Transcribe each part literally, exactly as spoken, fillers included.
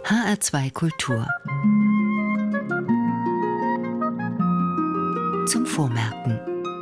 H R zwei Kultur. Zum Vormerken.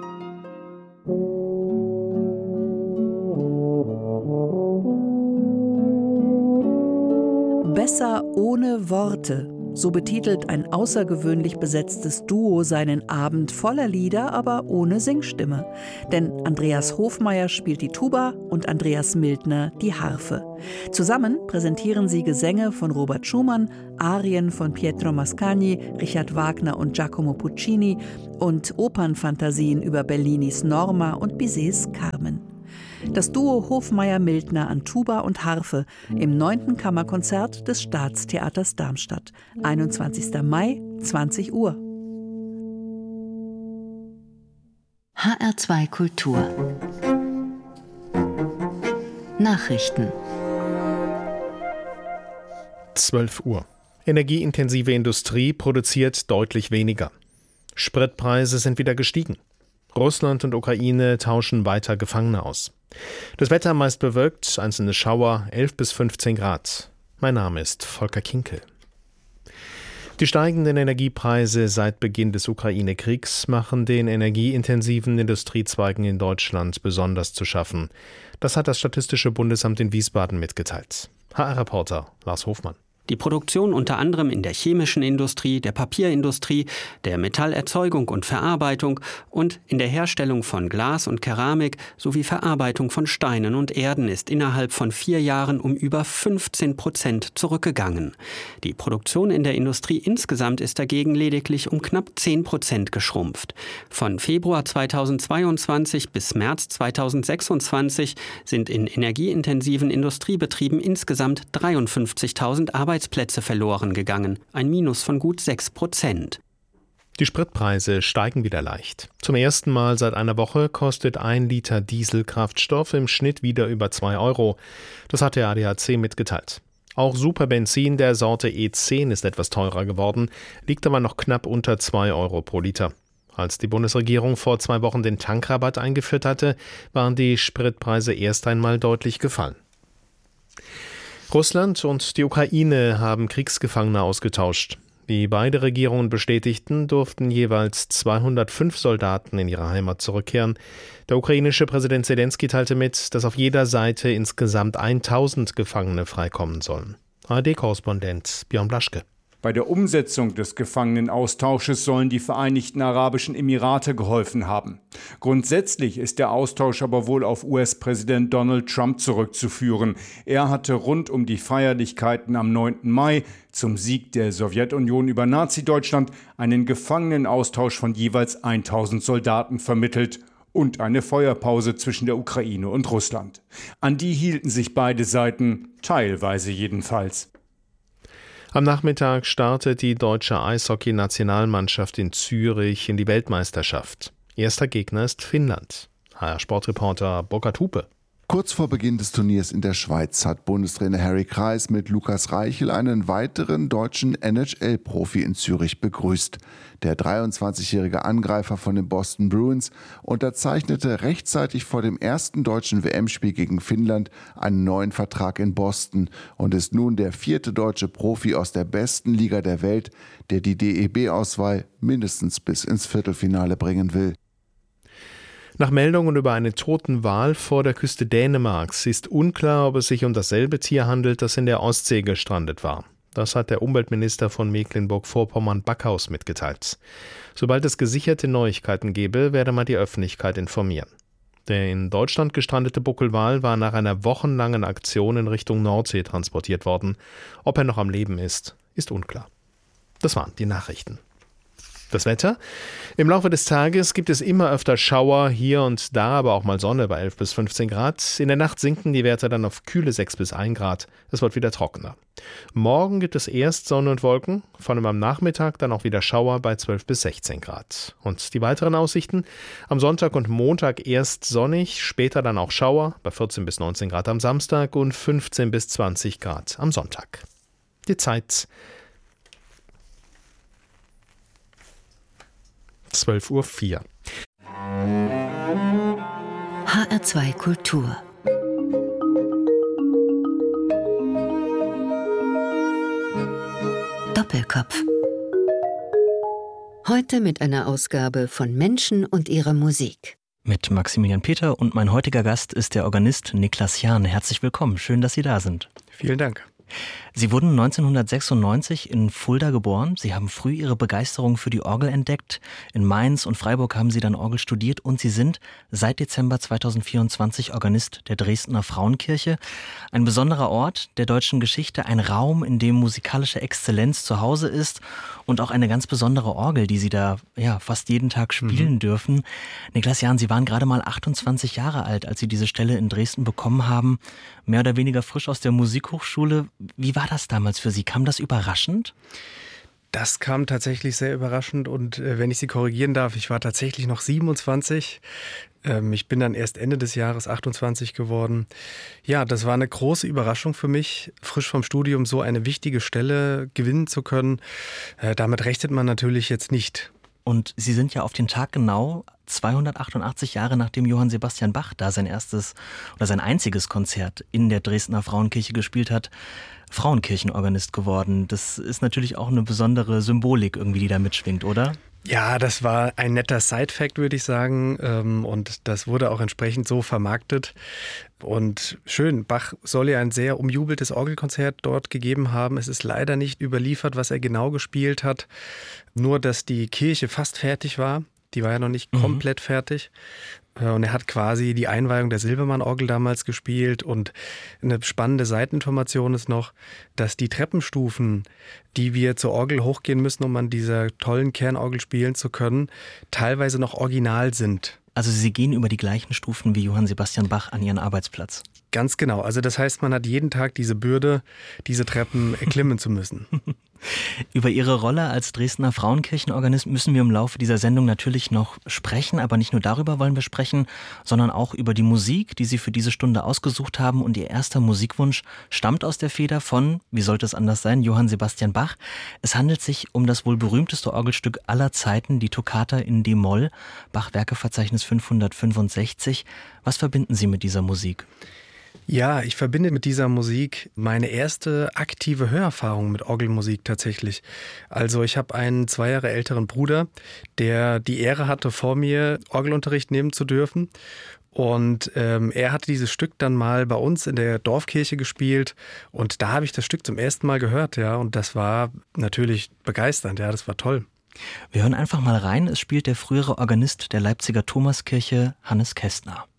Besser ohne Worte. So betitelt ein außergewöhnlich besetztes Duo seinen Abend voller Lieder, aber ohne Singstimme. Denn Andreas Hofmeier spielt die Tuba und Andreas Mildner die Harfe. Zusammen präsentieren sie Gesänge von Robert Schumann, Arien von Pietro Mascagni, Richard Wagner und Giacomo Puccini und Opernfantasien über Bellinis Norma und Bizets Carmen. Das Duo Hofmeier-Mildner an Tuba und Harfe im neunten Kammerkonzert des Staatstheaters Darmstadt. einundzwanzigster Mai, zwanzig Uhr. H R zwei Kultur. Nachrichten. zwölf Uhr. Energieintensive Industrie produziert deutlich weniger. Spritpreise sind wieder gestiegen. Russland und Ukraine tauschen weiter Gefangene aus. Das Wetter meist bewölkt, einzelne Schauer, elf bis fünfzehn Grad. Mein Name ist Volker Kinkel. Die steigenden Energiepreise seit Beginn des Ukraine-Kriegs machen den energieintensiven Industriezweigen in Deutschland besonders zu schaffen. Das hat das Statistische Bundesamt in Wiesbaden mitgeteilt. H R-Reporter Lars Hofmann. Die Produktion unter anderem in der chemischen Industrie, der Papierindustrie, der Metallerzeugung und Verarbeitung und in der Herstellung von Glas und Keramik sowie Verarbeitung von Steinen und Erden ist innerhalb von vier Jahren um über fünfzehn Prozent zurückgegangen. Die Produktion in der Industrie insgesamt ist dagegen lediglich um knapp zehn Prozent geschrumpft. Von Februar zweitausendzweiundzwanzig bis März zweitausendsechsundzwanzig sind in energieintensiven Industriebetrieben insgesamt dreiundfünfzigtausend Arbeitsplätze Arbeitsplätze verloren gegangen, ein Minus von gut sechs Prozent. Die Spritpreise steigen wieder leicht. Zum ersten Mal seit einer Woche kostet ein Liter Dieselkraftstoff im Schnitt wieder über zwei Euro. Das hat der A D A C mitgeteilt. Auch Superbenzin der Sorte E zehn ist etwas teurer geworden, liegt aber noch knapp unter zwei Euro pro Liter. Als die Bundesregierung vor zwei Wochen den Tankrabatt eingeführt hatte, waren die Spritpreise erst einmal deutlich gefallen. Russland und die Ukraine haben Kriegsgefangene ausgetauscht. Wie beide Regierungen bestätigten, durften jeweils zweihundertfünf Soldaten in ihre Heimat zurückkehren. Der ukrainische Präsident Selenskyj teilte mit, dass auf jeder Seite insgesamt tausend Gefangene freikommen sollen. A R D-Korrespondent Björn Blaschke. Bei der Umsetzung des Gefangenenaustausches sollen die Vereinigten Arabischen Emirate geholfen haben. Grundsätzlich ist der Austausch aber wohl auf U S-Präsident Donald Trump zurückzuführen. Er hatte rund um die Feierlichkeiten am neunten Mai zum Sieg der Sowjetunion über Nazi-Deutschland einen Gefangenenaustausch von jeweils tausend Soldaten vermittelt und eine Feuerpause zwischen der Ukraine und Russland. An die hielten sich beide Seiten, teilweise jedenfalls. Am Nachmittag startet die deutsche Eishockey-Nationalmannschaft in Zürich in die Weltmeisterschaft. Erster Gegner ist Finnland. H R-Sportreporter Burkhard Hupe. Kurz vor Beginn des Turniers in der Schweiz hat Bundestrainer Harry Kreis mit Lukas Reichel einen weiteren deutschen N H L-Profi in Zürich begrüßt. Der dreiundzwanzigjährige Angreifer von den Boston Bruins unterzeichnete rechtzeitig vor dem ersten deutschen W M-Spiel gegen Finnland einen neuen Vertrag in Boston und ist nun der vierte deutsche Profi aus der besten Liga der Welt, der die D E B-Auswahl mindestens bis ins Viertelfinale bringen will. Nach Meldungen über einen toten Wal vor der Küste Dänemarks ist unklar, ob es sich um dasselbe Tier handelt, das in der Ostsee gestrandet war. Das hat der Umweltminister von Mecklenburg-Vorpommern-Backhaus mitgeteilt. Sobald es gesicherte Neuigkeiten gebe, werde man die Öffentlichkeit informieren. Der in Deutschland gestrandete Buckelwal war nach einer wochenlangen Aktion in Richtung Nordsee transportiert worden. Ob er noch am Leben ist, ist unklar. Das waren die Nachrichten. Das Wetter? Im Laufe des Tages gibt es immer öfter Schauer, hier und da aber auch mal Sonne bei elf bis fünfzehn Grad. In der Nacht sinken die Werte dann auf kühle sechs bis ein Grad. Es wird wieder trockener. Morgen gibt es erst Sonne und Wolken, vor allem am Nachmittag dann auch wieder Schauer bei zwölf bis sechzehn Grad. Und die weiteren Aussichten? Am Sonntag und Montag erst sonnig, später dann auch Schauer bei vierzehn bis neunzehn Grad am Samstag und fünfzehn bis zwanzig Grad am Sonntag. Die Zeit zwölf Uhr vier. H R zwei Kultur. Doppelkopf. Heute mit einer Ausgabe von Menschen und ihrer Musik. Mit Maximilian Peter und mein heutiger Gast ist der Organist Niklas Jahn. Herzlich willkommen, schön, dass Sie da sind. Vielen Dank. Sie wurden neunzehnhundertsechsundneunzig in Fulda geboren. Sie haben früh Ihre Begeisterung für die Orgel entdeckt. In Mainz und Freiburg haben Sie dann Orgel studiert und Sie sind seit Dezember zweitausendvierundzwanzig Organist der Dresdner Frauenkirche. Ein besonderer Ort der deutschen Geschichte, ein Raum, in dem musikalische Exzellenz zu Hause ist und auch eine ganz besondere Orgel, die Sie da ja fast jeden Tag spielen mhm. dürfen. Niklas Jahn, Sie waren gerade mal achtundzwanzig Jahre alt, als Sie diese Stelle in Dresden bekommen haben, mehr oder weniger frisch aus der Musikhochschule. Wie war das damals für Sie? Kam das überraschend? Das kam tatsächlich sehr überraschend und äh, wenn ich Sie korrigieren darf, ich war tatsächlich noch siebenundzwanzig. Ähm, ich bin dann erst Ende des Jahres achtundzwanzig geworden. Ja, das war eine große Überraschung für mich, frisch vom Studium so eine wichtige Stelle gewinnen zu können. Äh, damit rechnet man natürlich jetzt nicht. Und Sie sind ja auf den Tag genau zweihundertachtundachtzig Jahre nachdem Johann Sebastian Bach da sein erstes oder sein einziges Konzert in der Dresdner Frauenkirche gespielt hat, Frauenkirchenorganist geworden. Das ist natürlich auch eine besondere Symbolik irgendwie, die da mitschwingt, oder? Ja, das war ein netter Side-Fact, würde ich sagen. Und das wurde auch entsprechend so vermarktet. Und schön, Bach soll ja ein sehr umjubeltes Orgelkonzert dort gegeben haben. Es ist leider nicht überliefert, was er genau gespielt hat. Nur, dass die Kirche fast fertig war. Die war ja noch nicht mhm. komplett fertig. Und er hat quasi die Einweihung der Silbermann-Orgel damals gespielt. Und eine spannende Seiteninformation ist noch, dass die Treppenstufen, die wir zur Orgel hochgehen müssen, um an dieser tollen Kernorgel spielen zu können, teilweise noch original sind. Also Sie gehen über die gleichen Stufen wie Johann Sebastian Bach an Ihren Arbeitsplatz? Ganz genau. Also das heißt, man hat jeden Tag diese Bürde, diese Treppen erklimmen zu müssen. Über Ihre Rolle als Dresdner Frauenkirchenorganist müssen wir im Laufe dieser Sendung natürlich noch sprechen, aber nicht nur darüber wollen wir sprechen, sondern auch über die Musik, die Sie für diese Stunde ausgesucht haben. Und Ihr erster Musikwunsch stammt aus der Feder von, wie sollte es anders sein, Johann Sebastian Bach. Es handelt sich um das wohl berühmteste Orgelstück aller Zeiten, die Toccata in D-Moll, Bach-Werkeverzeichnis fünfhundertfünfundsechzig. Was verbinden Sie mit dieser Musik? Ja, ich verbinde mit dieser Musik meine erste aktive Hörerfahrung mit Orgelmusik tatsächlich. Also ich habe einen zwei Jahre älteren Bruder, der die Ehre hatte, vor mir Orgelunterricht nehmen zu dürfen. Und ähm, er hatte dieses Stück dann mal bei uns in der Dorfkirche gespielt und da habe ich das Stück zum ersten Mal gehört, ja, und das war natürlich begeisternd, ja, das war toll. Wir hören einfach mal rein, es spielt der frühere Organist der Leipziger Thomaskirche, Hannes Kästner.